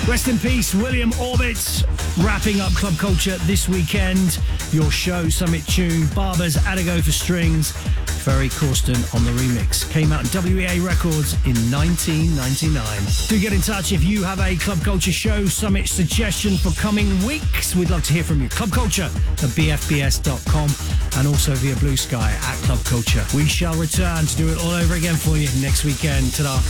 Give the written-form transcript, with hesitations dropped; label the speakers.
Speaker 1: Rest in peace, William Orbit. Wrapping up Club Culture this weekend. Your show, Summit Tune, Barbers, Adigo for strings, Ferry Corsten on the remix. Came out in WEA Records in 1999. Do get in touch if you have a Club Culture show, Summit suggestion for coming weeks. We'd love to hear from you. Club Culture at bfbs.com and also via Blue Sky at Club Culture. We shall return to do it all over again for you next weekend. Ta-da.